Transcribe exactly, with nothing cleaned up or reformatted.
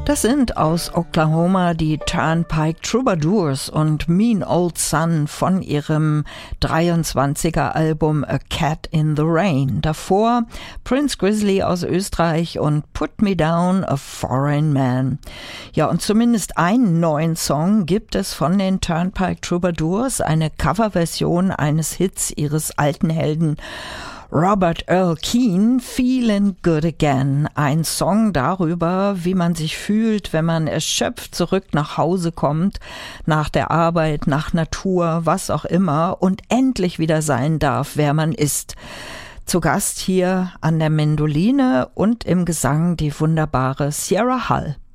Das sind aus Oklahoma die Turnpike Troubadours und Mean Old Sun von ihrem dreiundzwanziger Album A Cat in the Rain. Davor Prince Grizzly aus Österreich und Put Me Down, a Foreign Man. Ja, und zumindest einen neuen Song gibt es von den Turnpike Troubadours, eine Coverversion eines Hits ihres alten Helden Robert Earl Keen, Feelin' Good Again. Ein Song darüber, wie man sich fühlt, wenn man erschöpft zurück nach Hause kommt, nach der Arbeit, nach Natur, was auch immer, und endlich wieder sein darf, wer man ist. Zu Gast hier an der Mandoline und im Gesang die wunderbare Sierra Hull.